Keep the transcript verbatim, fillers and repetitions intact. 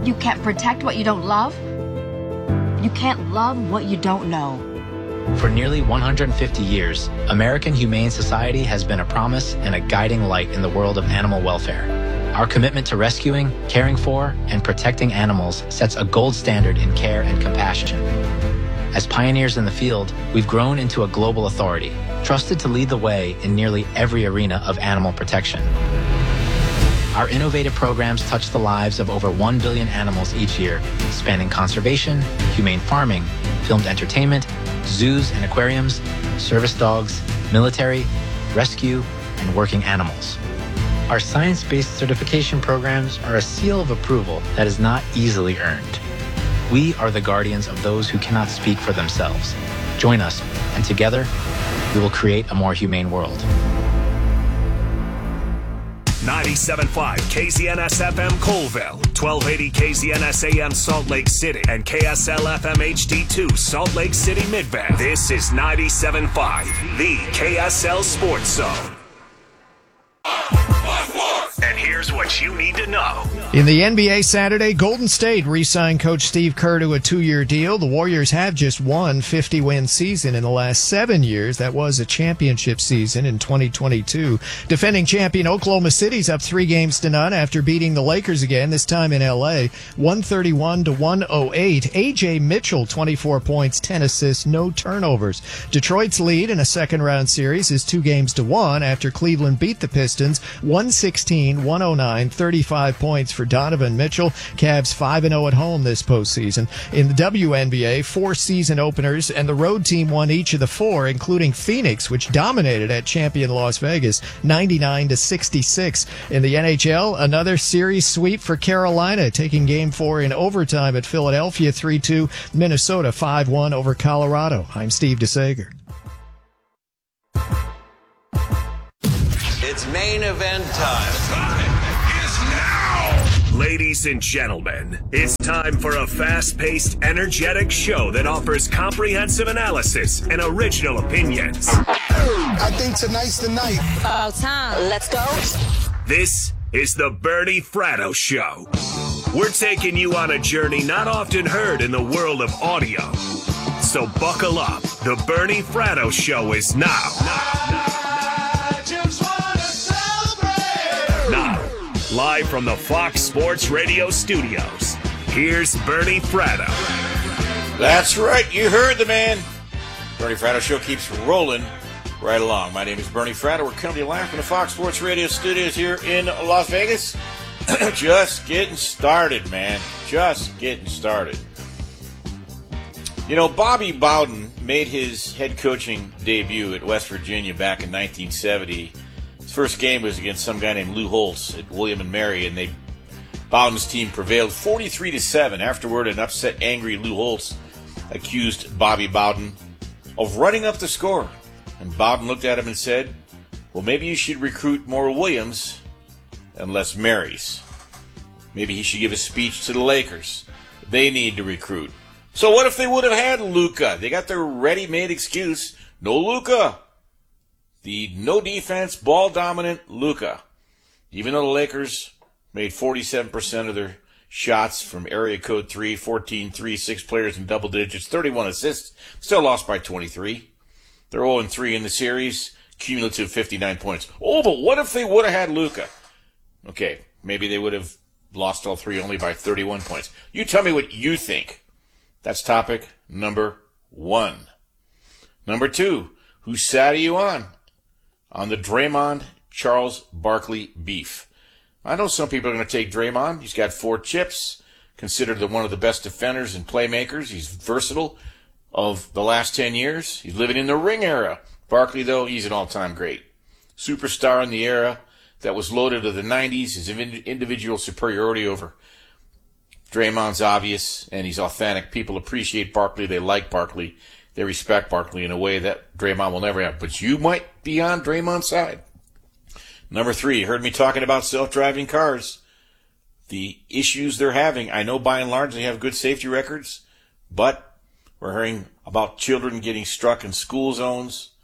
You can't protect what you don't love. You can't love what you don't know. For nearly one hundred fifty years, American Humane Society has been a promise and a guiding light in the world of animal welfare. Our commitment to rescuing, caring for, and protecting animals sets a gold standard in care and compassion. As pioneers in the field, we've grown into a global authority, trusted to lead the way in nearly every arena of animal protection. Our innovative programs touch the lives of over one billion animals each year, spanning conservation, humane farming, filmed entertainment, zoos and aquariums, service dogs, military, rescue, and working animals. Our science-based certification programs are a seal of approval that is not easily earned. We are the guardians of those who cannot speak for themselves. Join us, and together, we will create a more humane world. ninety-seven point five K Z N S F M Colville, twelve eighty K Z N S A M Salt Lake City, and K S L F M H D two Salt Lake City Midvale. This is ninety-seven point five, the K S L Sports Zone. And here's what you need to know. In the N B A Saturday, Golden State re-signed Coach Steve Kerr to a two-year deal. The Warriors have just one fifty-win season in the last seven years. That was a championship season in twenty twenty-two. Defending champion Oklahoma City's up three games to none after beating the Lakers again, this time in L A, one thirty-one to one oh eight. A J Mitchell, twenty-four points, ten assists, no turnovers. Detroit's lead in a second-round series is two games to one after Cleveland beat the Pistons one sixteen one oh nine, thirty-five points for Donovan Mitchell. Cavs five and oh at home this postseason. In the W N B A, four season openers, and the road team won each of the four, including Phoenix, which dominated at champion Las Vegas, ninety-nine to sixty-six. In the N H L, another series sweep for Carolina, taking game four in overtime at Philadelphia, three two. Minnesota five one over Colorado. I'm Steve DeSager. It's main event time. Time is now. Ladies and gentlemen, it's time for a fast-paced, energetic show that offers comprehensive analysis and original opinions. I think tonight's the night. About time. Let's go. This is the Bernie Fratto Show. We're taking you on a journey not often heard in the world of audio. So buckle up. The Bernie Fratto Show is now. Now, live from the Fox Sports Radio studios, here's Bernie Fratto. That's right, you heard the man. Bernie Fratto Show keeps rolling right along. My name is Bernie Fratto. We're coming to you live from the Fox Sports Radio studios here in Las Vegas. Just getting started, man. Just getting started. You know, Bobby Bowden made his head coaching debut at West Virginia back in nineteen seventy. His first game was against some guy named Lou Holtz at William and Mary, and they Bowden's team prevailed forty-three to seven. Afterward, an upset, angry Lou Holtz accused Bobby Bowden of running up the score. And Bowden looked at him and said, well, maybe you should recruit more Williams and less Marys. Maybe he should give a speech to the Lakers. They need to recruit. So what if they would have had Luka? They got their ready-made excuse. No Luka. The no-defense, ball-dominant Luka. Even though the Lakers made forty-seven percent of their shots from area code three, fourteen three, six players in double digits, thirty-one assists, still lost by twenty-three. They're oh and three in the series, cumulative fifty-nine points. Oh, but what if they would have had Luka? Okay, maybe they would have lost all three only by thirty-one points. You tell me what you think. That's topic number one. Number two, whose side are you on? On the Draymond Charles Barkley beef. I know some people are going to take Draymond. He's got four chips, considered the, one of the best defenders and playmakers. He's versatile of the last ten years. He's living in the ring era. Barkley, though, he's an all-time great. Superstar in the era that was loaded to the nineties. His individual superiority over Draymond's obvious, and he's authentic. People appreciate Barkley. They like Barkley. They respect Barkley in a way that Draymond will never have. But you might be on Draymond's side. Number three, you heard me talking about self-driving cars. The issues they're having, I know by and large they have good safety records, but we're hearing about children getting struck in school zones.